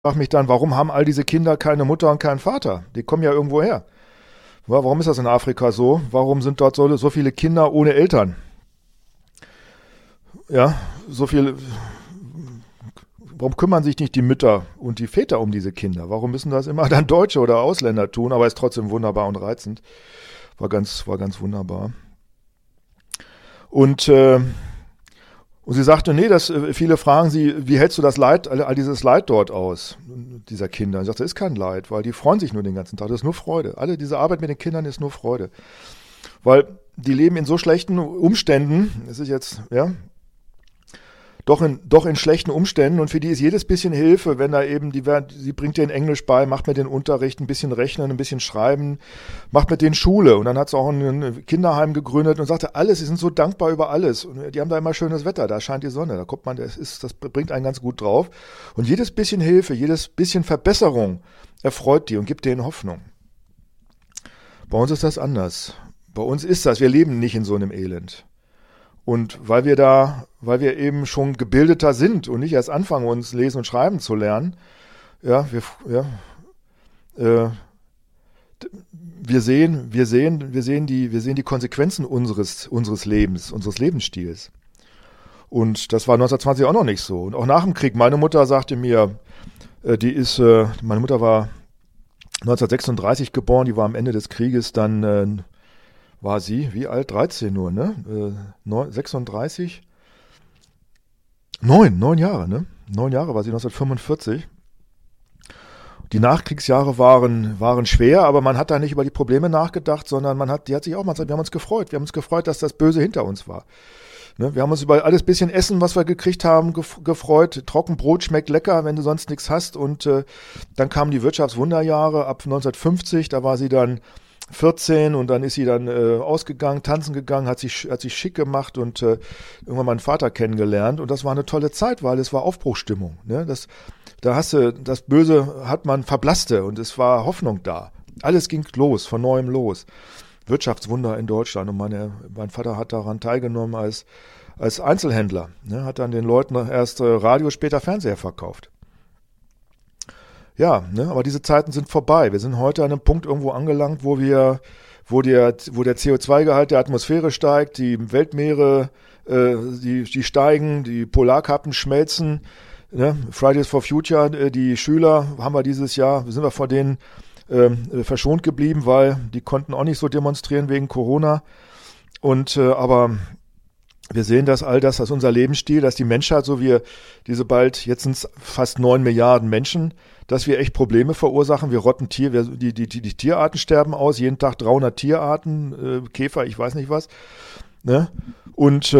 frage mich dann, warum haben all diese Kinder keine Mutter und keinen Vater? Die kommen ja irgendwo her. Warum ist das in Afrika so? Warum sind dort so viele Kinder ohne Eltern? Ja, so viel. Warum kümmern sich nicht die Mütter und die Väter um diese Kinder? Warum müssen das immer dann Deutsche oder Ausländer tun? Aber ist trotzdem wunderbar und reizend. War ganz wunderbar. Und sie sagte, nee, viele fragen sie, wie hältst du das Leid, all dieses Leid dort aus, dieser Kinder? Ich sagte, das ist kein Leid, weil die freuen sich nur den ganzen Tag. Das ist nur Freude. Alle diese Arbeit mit den Kindern ist nur Freude. Weil die leben in so schlechten Umständen, es ist jetzt, ja, doch in schlechten Umständen, und für die ist jedes bisschen Hilfe, wenn da eben, sie bringt denen Englisch bei, macht mit den Unterricht, ein bisschen Rechnen, ein bisschen Schreiben, macht mit denen Schule, und dann hat sie auch ein Kinderheim gegründet und sagte, sie sind so dankbar über alles, und die haben da immer schönes Wetter, da scheint die Sonne, da kommt man, das bringt einen ganz gut drauf, und jedes bisschen Hilfe, jedes bisschen Verbesserung erfreut die und gibt denen Hoffnung. Bei uns ist das anders. Bei uns ist wir leben nicht in so einem Elend. Und weil wir eben schon gebildeter sind und nicht erst anfangen, uns lesen und schreiben zu lernen, wir sehen die Konsequenzen unseres Lebens, unseres Lebensstils. Und das war 1920 auch noch nicht so. Und auch nach dem Krieg, meine Mutter sagte mir, meine Mutter war 1936 geboren, die war am Ende des Krieges dann, war sie, wie alt? 13 nur, ne? 36? 9 Jahre, ne? 9 Jahre war sie 1945. Die Nachkriegsjahre waren schwer, aber man hat da nicht über die Probleme nachgedacht, sondern wir haben uns gefreut. Wir haben uns gefreut, dass das Böse hinter uns war. Ne? Wir haben uns über alles bisschen Essen, was wir gekriegt haben, gefreut. Trockenbrot schmeckt lecker, wenn du sonst nichts hast. Und dann kamen die Wirtschaftswunderjahre ab 1950, da war sie dann 14, und dann ist sie dann ausgegangen, tanzen gegangen, hat sich schick gemacht und irgendwann meinen Vater kennengelernt, und das war eine tolle Zeit, weil es war Aufbruchsstimmung. Ne? Das Böse man verblasste, und es war Hoffnung da. Alles ging los, von neuem los. Wirtschaftswunder in Deutschland, und mein Vater hat daran teilgenommen als Einzelhändler. Ne? Hat dann den Leuten erst Radio, später Fernseher verkauft. Ja, ne, aber diese Zeiten sind vorbei. Wir sind heute an einem Punkt irgendwo angelangt, wo der CO2-Gehalt der Atmosphäre steigt, die Weltmeere, die steigen, die Polarkappen schmelzen. Ne? Fridays for Future, die Schüler haben wir dieses Jahr, sind wir vor denen verschont geblieben, weil die konnten auch nicht so demonstrieren wegen Corona. Und aber wir sehen, dass das ist unser Lebensstil, dass die Menschheit, jetzt sind es fast 9 Milliarden Menschen, dass wir echt Probleme verursachen. Wir rotten die Tierarten sterben aus, jeden Tag 300 Tierarten, Käfer, ich weiß nicht was. Ne? Und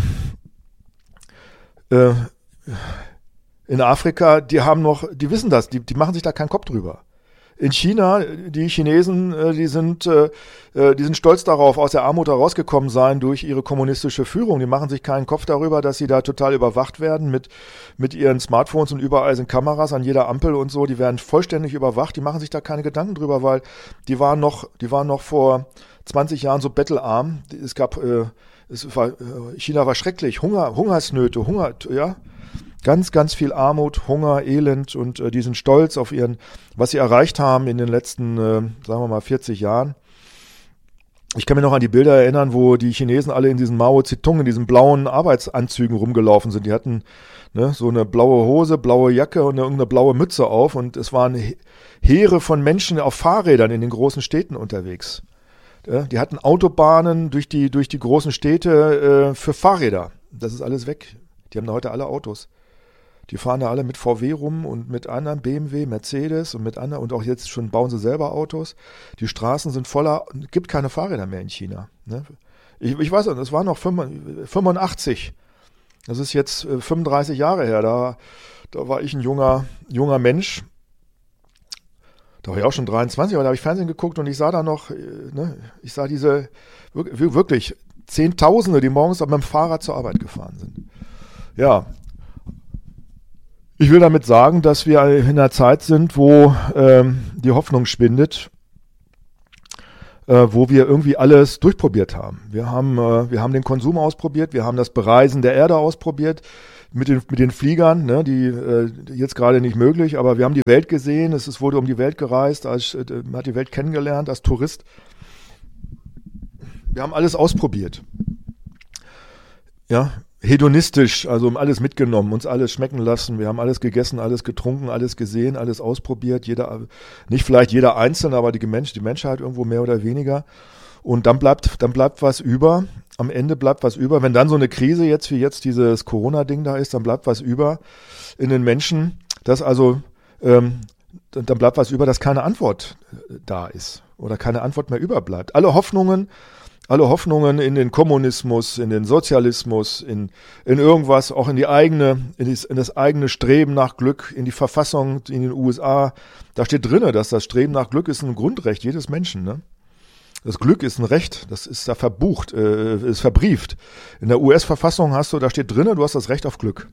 in Afrika, die wissen das, die machen sich da keinen Kopf drüber. In China, die Chinesen, die sind stolz darauf, aus der Armut herausgekommen sein durch ihre kommunistische Führung. Die machen sich keinen Kopf darüber, dass sie da total überwacht werden mit ihren Smartphones, und überall sind Kameras an jeder Ampel und so. Die werden vollständig überwacht. Die machen sich da keine Gedanken drüber, weil die waren noch vor 20 Jahren so bettelarm. China war schrecklich. Hungersnöte, ja. Ganz, ganz viel Armut, Hunger, Elend, und die sind stolz auf was sie erreicht haben in den letzten, sagen wir mal, 40 Jahren. Ich kann mich noch an die Bilder erinnern, wo die Chinesen alle in diesen Mao Zedong, in diesen blauen Arbeitsanzügen rumgelaufen sind. Die hatten so eine blaue Hose, blaue Jacke und irgendeine blaue Mütze auf, und es waren Heere von Menschen auf Fahrrädern in den großen Städten unterwegs. Die hatten Autobahnen durch die großen Städte für Fahrräder. Das ist alles weg. Die haben da heute alle Autos. Die fahren da alle mit VW rum und mit anderen BMW, Mercedes und und auch jetzt schon bauen sie selber Autos. Die Straßen sind gibt keine Fahrräder mehr in China. Ne? Ich weiß nicht, das war noch 85. Das ist jetzt 35 Jahre her. Da war ich ein junger Mensch. Da war ich auch schon 23, aber da habe ich Fernsehen geguckt, und ich sah da noch, ich sah diese wirklich Zehntausende, die morgens mit dem Fahrrad zur Arbeit gefahren sind. Ja, ich will damit sagen, dass wir in einer Zeit sind, wo die Hoffnung schwindet, wo wir irgendwie alles durchprobiert haben. Wir haben den Konsum ausprobiert, wir haben das Bereisen der Erde ausprobiert, mit den Fliegern, ne, die jetzt gerade nicht möglich, aber wir haben die Welt gesehen, wurde um die Welt gereist, man hat die Welt kennengelernt als Tourist. Wir haben alles ausprobiert. Ja, hedonistisch, also alles mitgenommen, uns alles schmecken lassen. Wir haben alles gegessen, alles getrunken, alles gesehen, alles ausprobiert. Nicht vielleicht jeder Einzelne, aber die Menschheit irgendwo mehr oder weniger. Und dann bleibt was über. Am Ende bleibt was über. Wenn dann so eine Krise jetzt wie jetzt dieses Corona-Ding da ist, dann bleibt was über in den Menschen, dann bleibt was über, dass keine Antwort da ist oder keine Antwort mehr überbleibt. Alle Hoffnungen in den Kommunismus, in den Sozialismus, in irgendwas, auch in das eigene Streben nach Glück, in die Verfassung in den USA, da steht drinne, dass das Streben nach Glück ist ein Grundrecht jedes Menschen, ne? Das Glück ist ein Recht, das ist da verbucht, ist verbrieft. In der US-Verfassung da steht drinne, du hast das Recht auf Glück.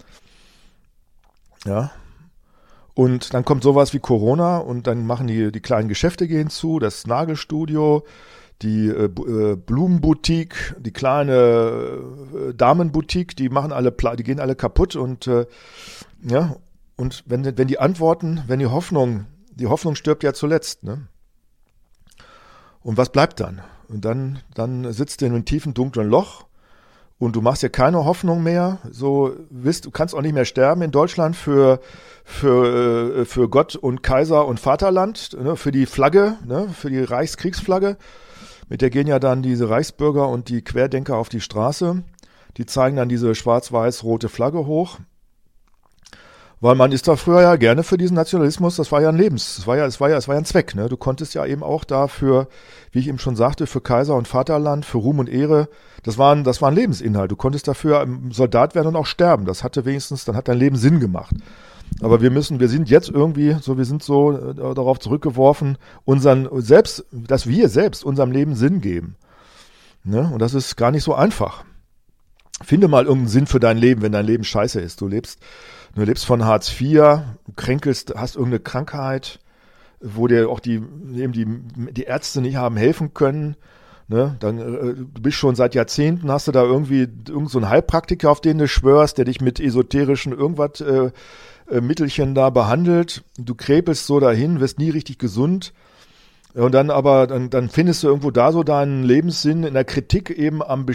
Ja. Und dann kommt sowas wie Corona und dann machen die kleinen Geschäfte gehen zu, das Nagelstudio, die Blumenboutique, die kleine Damenboutique, die gehen alle kaputt und ja, und wenn die Hoffnung stirbt ja zuletzt, ne? Und was bleibt dann? Und dann sitzt du in einem tiefen, dunklen Loch und du machst dir keine Hoffnung mehr. Du kannst auch nicht mehr sterben in Deutschland für Gott und Kaiser und Vaterland, ne, für die Flagge, ne, für die Reichskriegsflagge. Mit der gehen ja dann diese Reichsbürger und die Querdenker auf die Straße. Die zeigen dann diese schwarz-weiß-rote Flagge hoch. Weil man ist da früher ja gerne für diesen Nationalismus, das war ja es war ja ein Zweck, ne? Du konntest ja eben auch dafür, wie ich eben schon sagte, für Kaiser und Vaterland, für Ruhm und Ehre, das war ein Lebensinhalt. Du konntest dafür Soldat werden und auch sterben. Dann hat dein Leben Sinn gemacht. Aber wir sind jetzt irgendwie wir sind so darauf zurückgeworfen, dass wir selbst unserem Leben Sinn geben. Ne? Und das ist gar nicht so einfach. Finde mal irgendeinen Sinn für dein Leben, wenn dein Leben scheiße ist. Du lebst von Hartz IV, du kränkelst, hast irgendeine Krankheit, wo dir auch die Ärzte nicht haben helfen können. Ne? Dann, du bist schon seit Jahrzehnten, hast du da irgend so einen Heilpraktiker, auf den du schwörst, der dich mit esoterischen irgendwas Mittelchen da behandelt. Du krepelst so dahin, wirst nie richtig gesund. Und dann findest du irgendwo da so deinen Lebenssinn in der Kritik eben an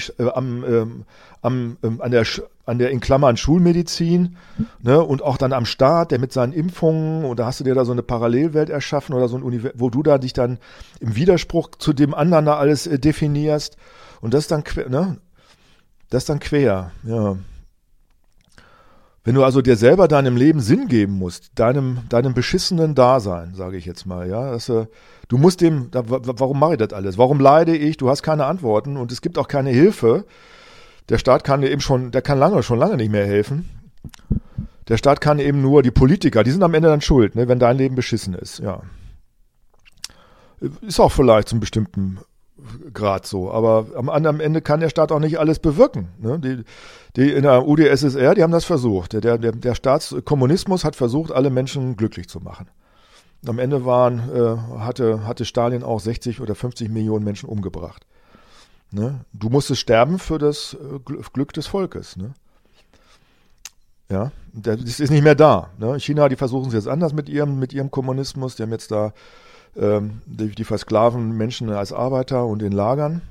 der in Klammern Schulmedizin, ne, und auch dann am Staat, der mit seinen Impfungen, und da hast du dir da so eine Parallelwelt erschaffen oder so ein Universum, wo du da dich dann im Widerspruch zu dem anderen da alles definierst. Und das ist dann quer, ja. Wenn du also dir selber deinem Leben Sinn geben musst, deinem beschissenen Dasein, sage ich jetzt mal, ja, du musst warum mache ich das alles? Warum leide ich? Du hast keine Antworten und es gibt auch keine Hilfe. Der Staat kann dir schon lange nicht mehr helfen. Der Staat kann eben nur, die Politiker, die sind am Ende dann schuld, ne, wenn dein Leben beschissen ist, ja. Ist auch vielleicht zum bestimmten Grad so, aber am anderen Ende kann der Staat auch nicht alles bewirken. Ne? Die in der UdSSR, die haben das versucht. Der Staatskommunismus hat versucht, alle Menschen glücklich zu machen. Am Ende hatte Stalin auch 60 oder 50 Millionen Menschen umgebracht. Ne? Du musstest sterben für das Glück des Volkes. Ne? Ja, das ist nicht mehr da. Ne? China, die versuchen es jetzt anders mit ihrem Kommunismus. Die haben jetzt da die versklaven Menschen als Arbeiter und in Lagern.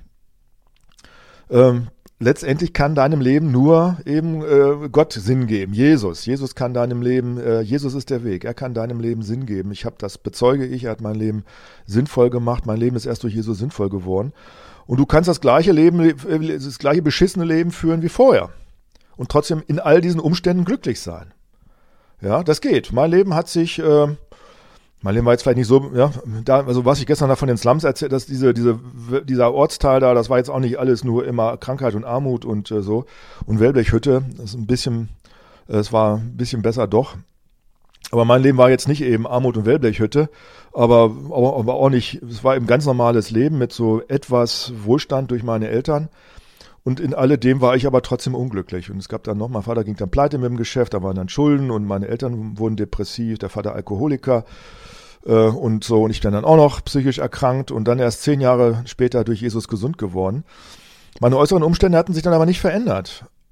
Letztendlich kann deinem Leben nur eben Gott Sinn geben. Jesus kann deinem Leben, Jesus ist der Weg. Er kann deinem Leben Sinn geben. Bezeuge ich, er hat mein Leben sinnvoll gemacht. Mein Leben ist erst durch Jesus sinnvoll geworden. Und du kannst das gleiche beschissene Leben führen wie vorher. Und trotzdem in all diesen Umständen glücklich sein. Ja, das geht. Mein Leben war jetzt vielleicht nicht so, ja, also was ich gestern da von den Slums erzählt, dass dieser Ortsteil da, das war jetzt auch nicht alles nur immer Krankheit und Armut und so. Und Wellblechhütte, es war ein bisschen besser doch. Aber mein Leben war jetzt nicht eben Armut und Wellblechhütte, aber auch nicht, es war eben ganz normales Leben mit so etwas Wohlstand durch meine Eltern. Und in alledem war ich aber trotzdem unglücklich. Und es gab dann noch, mein Vater ging dann pleite mit dem Geschäft, da waren dann Schulden und meine Eltern wurden depressiv, der Vater Alkoholiker und so. Und ich bin dann auch noch psychisch erkrankt und dann erst 10 Jahre später durch Jesus gesund geworden. Meine äußeren Umstände hatten sich dann aber nicht verändert.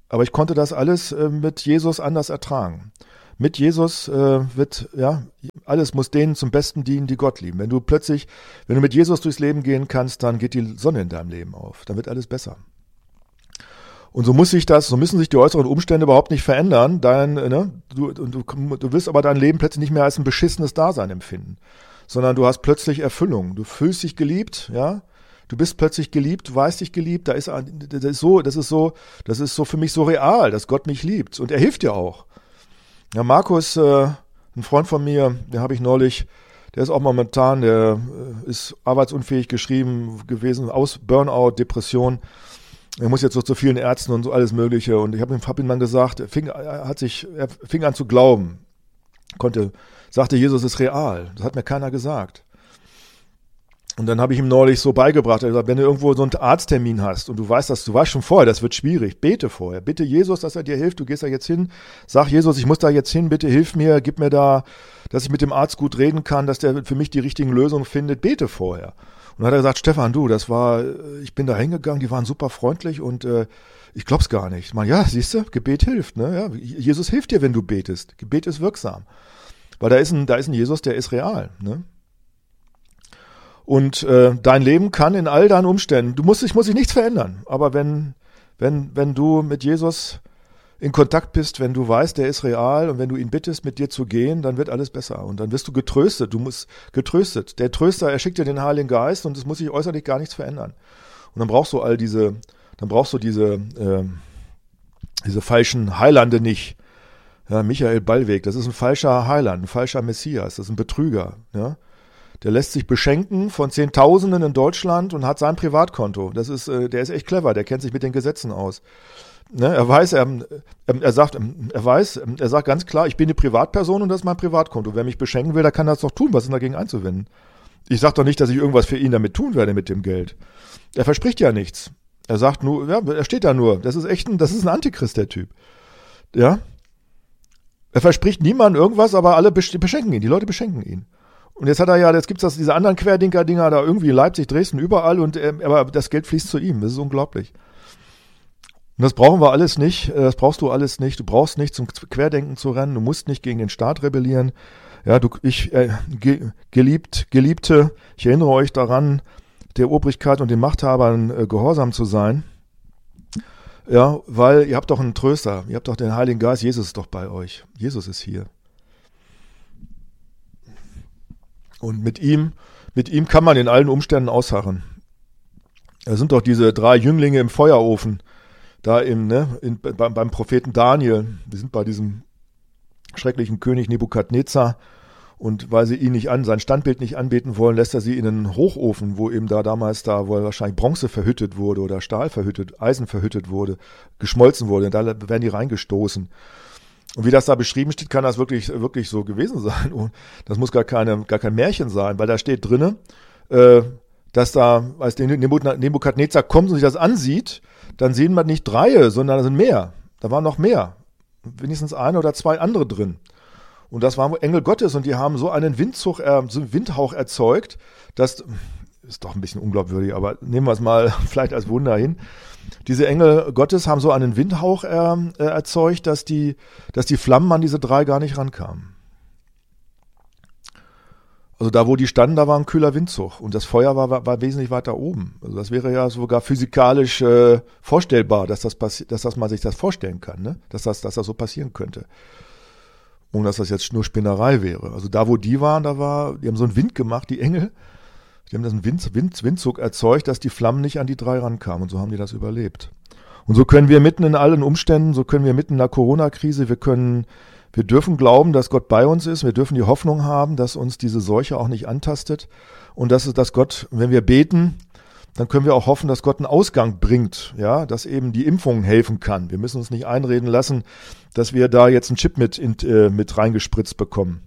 Aber ich konnte das alles mit Jesus anders ertragen. Mit Jesus alles muss denen zum Besten dienen, die Gott lieben. Wenn du mit Jesus durchs Leben gehen kannst, dann geht die Sonne in deinem Leben auf. Dann wird alles besser. Und so müssen sich die äußeren Umstände überhaupt nicht verändern. Du wirst aber dein Leben plötzlich nicht mehr als ein beschissenes Dasein empfinden, sondern du hast plötzlich Erfüllung. Du fühlst dich geliebt, ja. Du bist plötzlich geliebt, du weißt dich geliebt. Das ist so für mich so real, dass Gott mich liebt. Und er hilft dir auch. Ja, Markus, ein Freund von mir, den habe ich neulich, der ist auch momentan, der ist arbeitsunfähig geschrieben gewesen, aus Burnout, Depression. Er muss jetzt so zu vielen Ärzten und so alles Mögliche. Und ich habe ihm dann gesagt, er fing an zu glauben. Sagte, Jesus ist real. Das hat mir keiner gesagt. Und dann habe ich ihm neulich so beigebracht, er hat gesagt, wenn du irgendwo so einen Arzttermin hast und du weißt schon vorher, das wird schwierig, bete vorher. Bitte Jesus, dass er dir hilft, du gehst da jetzt hin, sag Jesus, ich muss da jetzt hin, bitte hilf mir, gib mir da, dass ich mit dem Arzt gut reden kann, dass der für mich die richtigen Lösungen findet, bete vorher. Und dann hat er gesagt, Stefan, ich bin da hingegangen, die waren super freundlich und ich glaub's gar nicht. Ich meine, ja, siehst du, Gebet hilft, ne? Ja, Jesus hilft dir, wenn du betest. Gebet ist wirksam. Weil da ist ein Jesus, der ist real, ne? Und dein Leben kann in all deinen Umständen, muss sich nichts verändern. Aber wenn du mit Jesus in Kontakt bist, wenn du weißt, der ist real und wenn du ihn bittest, mit dir zu gehen, dann wird alles besser. Und dann wirst du getröstet. Du musst getröstet. Der Tröster, er schickt dir den Heiligen Geist und es muss sich äußerlich gar nichts verändern. Und dann brauchst du diese falschen Heilande nicht. Ja, Michael Ballweg, das ist ein falscher Heiland, ein falscher Messias, das ist ein Betrüger, ja. Der lässt sich beschenken von Zehntausenden in Deutschland und hat sein Privatkonto. Der ist echt clever, der kennt sich mit den Gesetzen aus. Ne, er sagt ganz klar, ich bin eine Privatperson und das ist mein Privatkonto. Wer mich beschenken will, der kann das doch tun. Was ist dagegen einzuwenden? Ich sage doch nicht, dass ich irgendwas für ihn damit tun werde mit dem Geld. Er verspricht ja nichts. Er sagt nur, ja, er steht da nur. Das ist ein Antichrist, der Typ. Ja? Er verspricht niemandem irgendwas, aber alle beschenken ihn. Die Leute beschenken ihn. Und jetzt gibt's diese anderen Querdenker-Dinger da irgendwie in Leipzig, Dresden, überall aber das Geld fließt zu ihm. Das ist unglaublich. Und das brauchen wir alles nicht. Das brauchst du alles nicht. Du brauchst nicht zum Querdenken zu rennen. Du musst nicht gegen den Staat rebellieren. Ja, Geliebte, ich erinnere euch daran, der Obrigkeit und den Machthabern gehorsam zu sein. Ja, weil ihr habt doch einen Tröster. Ihr habt doch den Heiligen Geist. Jesus ist doch bei euch. Jesus ist hier. Und mit ihm kann man in allen Umständen ausharren. Da sind doch diese 3 Jünglinge im Feuerofen, da beim Propheten Daniel. Die sind bei diesem schrecklichen König Nebukadnezar. Und weil sie sein Standbild nicht anbeten wollen, lässt er sie in einen Hochofen, wo wahrscheinlich Bronze verhüttet wurde oder Eisen verhüttet wurde, geschmolzen wurde. Und da werden die reingestoßen. Und wie das da beschrieben steht, kann das wirklich, wirklich so gewesen sein. Und das muss gar kein Märchen sein, weil da steht drinne, dass als Nebukadnezar kommt und sich das ansieht, dann sehen wir nicht 3, sondern da sind mehr. Da waren noch mehr. Wenigstens 1 oder 2 andere drin. Und das waren Engel Gottes und die haben so einen Windhauch erzeugt, das ist doch ein bisschen unglaubwürdig, aber nehmen wir es mal vielleicht als Wunder hin. Diese Engel Gottes haben so einen Windhauch erzeugt, dass die Flammen an diese 3 gar nicht rankamen. Also da, wo die standen, da war ein kühler Windzug und das Feuer war wesentlich weiter oben. Also das wäre ja sogar physikalisch vorstellbar, dass man sich das vorstellen kann, ne? Dass das so passieren könnte. Ohne dass das jetzt nur Spinnerei wäre. Also da, wo die waren, die haben so einen Wind gemacht, die Engel. Die haben das einen Windzug erzeugt, dass die Flammen nicht an die 3 rankamen. Und so haben die das überlebt. Und so können wir mitten in allen Umständen, so können wir mitten in der Corona-Krise, wir dürfen glauben, dass Gott bei uns ist. Wir dürfen die Hoffnung haben, dass uns diese Seuche auch nicht antastet. Und dass Gott, wenn wir beten, dann können wir auch hoffen, dass Gott einen Ausgang bringt, ja, dass eben die Impfung helfen kann. Wir müssen uns nicht einreden lassen, dass wir da jetzt einen Chip mit reingespritzt bekommen.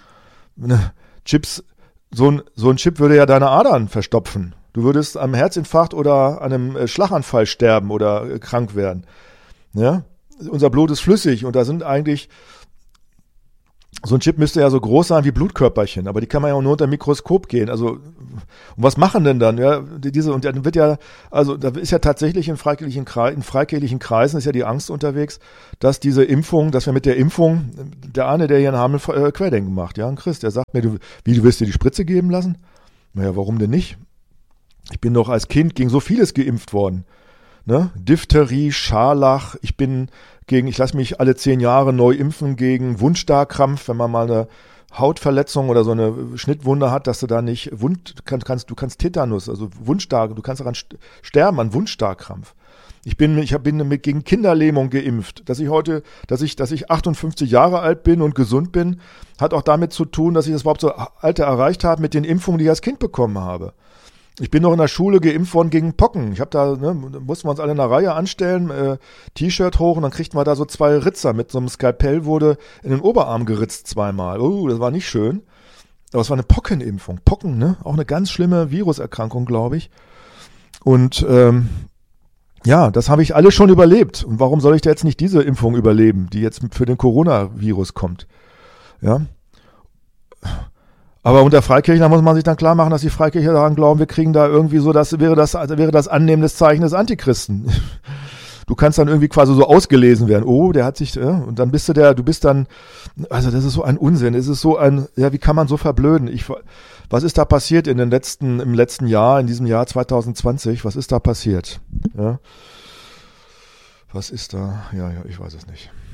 So ein Chip würde ja deine Adern verstopfen. Du würdest am Herzinfarkt oder an einem Schlaganfall sterben oder krank werden. Ja? Unser Blut ist flüssig und da sind eigentlich So ein Chip müsste ja so groß sein wie Blutkörperchen, aber die kann man ja auch nur unter Mikroskop gehen. Also, und was machen denn dann? Ja, und dann wird ja, also da ist ja tatsächlich in freikirchlichen Kreisen ist ja die Angst unterwegs, dass diese Impfung, dass wir mit der Impfung, der eine, der hier in Hameln Querdenken macht, ja, ein Christ, der sagt mir, du willst dir die Spritze geben lassen? Naja, warum denn nicht? Ich bin doch als Kind gegen so vieles geimpft worden. Ne? Diphtherie, Scharlach, ich lasse mich alle 10 Jahre neu impfen gegen Wundstarkrampf, wenn man mal eine Hautverletzung oder so eine Schnittwunde hat, dass du da nicht du kannst Tetanus, also du kannst daran sterben an Wundstarkrampf. Ich bin gegen Kinderlähmung geimpft. Dass ich 58 Jahre alt bin und gesund bin, hat auch damit zu tun, dass ich das überhaupt so Alter erreicht habe mit den Impfungen, die ich als Kind bekommen habe. Ich bin noch in der Schule geimpft worden gegen Pocken. Ich habe da, mussten wir uns alle in einer Reihe anstellen, T-Shirt hoch und dann kriegten wir da so 2 Ritzer. Mit so einem Skalpell wurde in den Oberarm geritzt 2-mal. Das war nicht schön. Aber es war eine Pockenimpfung. Pocken, ne? Auch eine ganz schlimme Viruserkrankung, glaube ich. Und ja, das habe ich alles schon überlebt. Und warum soll ich da jetzt nicht diese Impfung überleben, die jetzt für den Coronavirus kommt? Ja. Aber unter Freikirchler muss man sich dann klar machen, dass die Freikirchler daran glauben, wir kriegen da irgendwie so, wäre das Annehmen des Zeichen des Antichristen. Du kannst dann irgendwie quasi so ausgelesen werden. Oh, der hat sich, und dann bist also das ist so ein Unsinn. Es ist so wie kann man so verblöden? Was ist da passiert im letzten Jahr, in diesem Jahr 2020? Was ist da passiert? Ja. Was ist da? Ja, ich weiß es nicht.